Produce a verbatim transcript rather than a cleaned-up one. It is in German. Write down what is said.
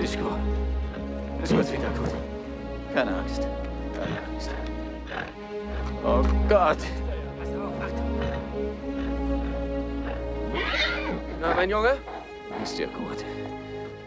Mischko. Es wird wieder gut. Keine Angst. Keine Angst. Oh Gott. Na, mein Junge? Ist dir gut?